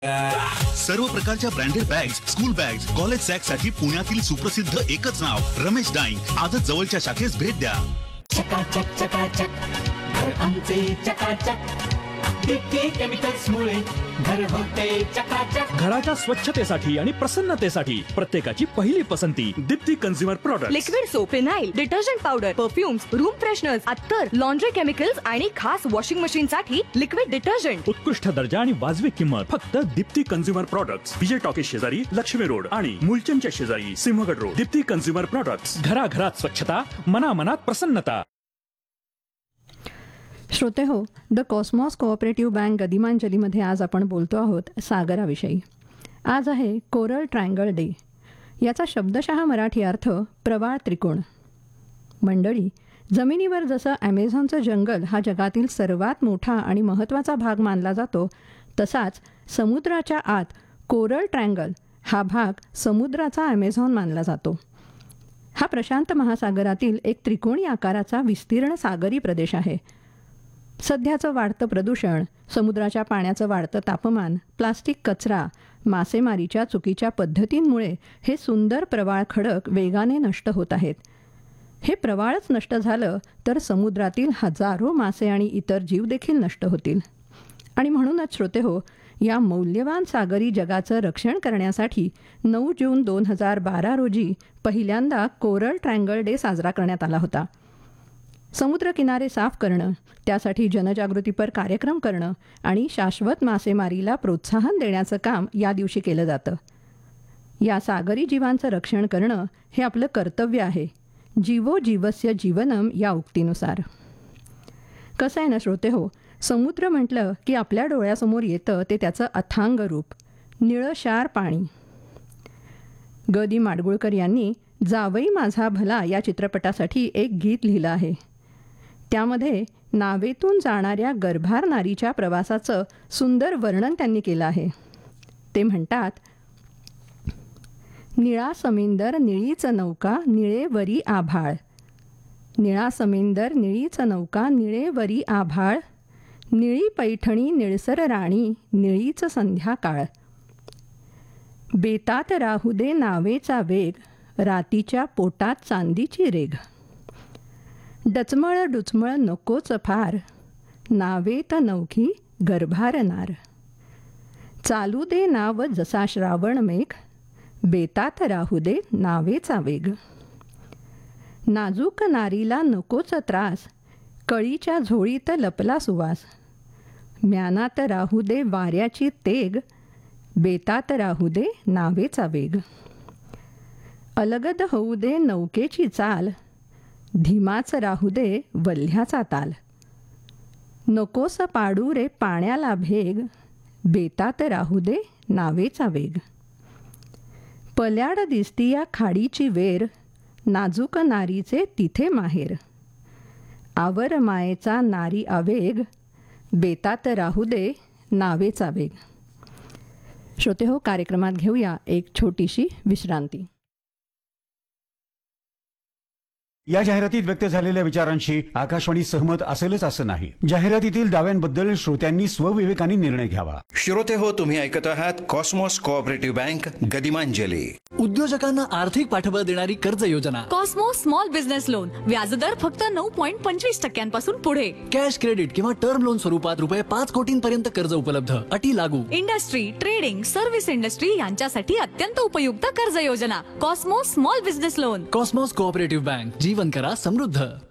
सर्व प्रकारच्या branded bags, school bags, college sack साठी पुण्यातील सुप्रसिद्ध एकच नाव रमेश डाईंग. आजच जवळच्या शाखेस भेट द्या. चकाचक चकाचक घर आमचे चकाचक. दीप्ती केमिकल्स मुळे घर होते चकाचक. घराच्या स्वच्छतेसाठी आणि प्रसन्नतेसाठी प्रत्येकाची पहिली पसंती Deepti consumer product. Liquid soap, phenyl, detergent powder, perfumes, room fresheners, अत्तर, लॉन्ड्री केमिकल्स आणि खास वॉशिंग मशीन साठी लिक्विड डिटर्जंट. उत्कृष्ट दर्जा आणि वाजवी किंमत फक्त दीप्ती कन्झ्युमर प्रोडक्ट्स. विजय टॉकीज शेजारी, लक्ष्मी रोड आणि मुलचंदच्या शेजारी, Sinhagad road. Deepti consumer products. घराघरात स्वच्छता, मनामनात प्रसन्नता. श्रोते हो, द कॉस्मॉस कोऑपरेटिव्ह बँक गदिमांजलीमध्ये आज आपण बोलतो आहोत सागराविषयी. आज आहे कोरल ट्रायंगल डे. याचा शब्दशः मराठी अर्थ प्रवाळ त्रिकोण. मंडळी, जमिनीवर जसं ॲमेझॉनचं जंगल हा जगातील सर्वात मोठा आणि महत्त्वाचा भाग मानला जातो, तसाच समुद्राच्या आत कोरल ट्रायंगल हा भाग समुद्राचा ॲमेझॉन मानला जातो. हा प्रशांत महासागरातील एक त्रिकोणी आकाराचा विस्तीर्ण सागरी प्रदेश आहे. सध्याचं वाढतं प्रदूषण, समुद्राच्या पाण्याचं वाढतं तापमान, प्लास्टिक कचरा, मासेमारीच्या चुकीच्या पद्धतींमुळे हे सुंदर प्रवाळ खडक वेगाने नष्ट होत आहेत. हे प्रवाळच नष्ट झालं तर समुद्रातील हजारो मासे आणि इतर जीव देखील नष्ट होतील. आणि म्हणूनच श्रोते हो, या मौल्यवान सागरी जगाचं रक्षण करण्यासाठी 9 जून 2012 रोजी पहिल्यांदा कोरल ट्रायंगल डे साजरा करण्यात आला होता. समुद्रकिनारे साफ करणं, त्यासाठी जनजागृतीपर कार्यक्रम करणं आणि शाश्वत मासेमारीला प्रोत्साहन देण्याचं काम या दिवशी केलं जातं. या सागरी जीवांचं रक्षण करणं हे आपलं कर्तव्य आहे, जीवो जीवस्य जीवनम या उक्तीनुसार. कसं आहे ना श्रोते हो, समुद्र म्हटलं की आपल्या डोळ्यासमोर येतं ते त्याचं अथांग रूप, निळशार पाणी. ग दी माडगुळकर यांनी जावई माझा भला या चित्रपटासाठी एक गीत लिहिलं आहे. त्यामध्ये नावेतून जाणाऱ्या गर्भार नारीच्या प्रवासाचं सुंदर वर्णन त्यांनी केलं आहे. ते म्हणतात, निळा समिंदर निळीच नौका निळेवरी आभाळ. निळा समिंदर निळीच नौका निळेवरी आभाळ. निळी पैठणी निळसर राणी निळीच संध्याकाळ. बेतात राहू दे नावेचा वेग रातीच्या पोटात चांदीची रेघ. डचमळ डुचमळ नकोच फार नावेत नौखी गर्भारनार. चालू दे नाव जसा श्रावण मेघ बेतात राहू दे नावेचा वेग. नाजूक नारीला नकोच त्रास कळीच्या झोळीत लपला सुवास. म्यानात राहू दे वाऱ्याची तेग बेतात राहू दे नावेचा वेग. अलगद होऊ दे नौकेची चाल धीमाच राहू दे वल्ह्याचा ताल. नकोस पाडू रे पाण्याला भेग बेतात राहू दे नावेचा वेग. पल्याड दिसती या खाडीची वेर नाजूक नारीचे तिथे माहेर. आवर मायेचा नारी आवेग बेतात राहू दे नावेचा वेग. श्रोते हो, कार्यक्रमात घेऊया एक छोटीशी विश्रांती. या जाहिरातीत व्यक्त झालेल्या विचारांशी आकाशवाणी सहमत असेलच असं नाही. जाहिरातीतील दाव्यांबद्दल श्रोत्यांनी स्वविवेकाने निर्णय घ्यावा. श्रोते हो, तुम्ही ऐकत आहात कॉस्मॉस कोऑपरेटिव्ह बँक गदिमांजली. उद्योजकांना आर्थिक पाठबळ देणारी कर्ज योजना कॉस्मोस स्मॉल बिझनेस लोन. व्याजदर फक्त 9.25% पुढे. कॅश क्रेडिट किंवा टर्म लोन स्वरूपात ₹5 कोटींपर्यंत कर्ज उपलब्ध. अटी लागू. इंडस्ट्री, ट्रेडिंग, सर्व्हिस इंडस्ट्री यांच्यासाठी अत्यंत उपयुक्त कर्ज योजना Cosmos small business loan. Cosmos cooperative bank, जीवन करा समृद्ध.